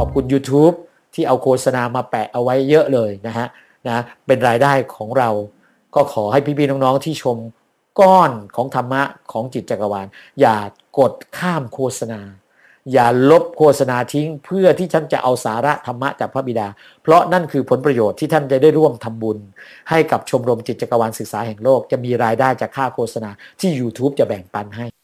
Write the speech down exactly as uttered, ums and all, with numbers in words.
อบคุณ YouTube ที่เอาโฆษณามาแปะเอาไว้เยอะเลยนะฮะนะเป็นรายได้ของเราก็ขอให้พี่ๆน้องๆที่ชมก้อนของธรรมะของจิตจักรวาลอย่ากดข้ามโฆษณาอย่าลบโฆษณาทิ้งเพื่อที่ท่านจะเอาสาระธรรมะจากพระบิดาเพราะนั่นคือผลประโยชน์ที่ท่านจะได้ร่วมทำบุญให้กับชมรมจิตจักรวาลศึกษาแห่งโลกจะมีรายได้จากค่าโฆษณาที่ YouTube จะแบ่งปันให้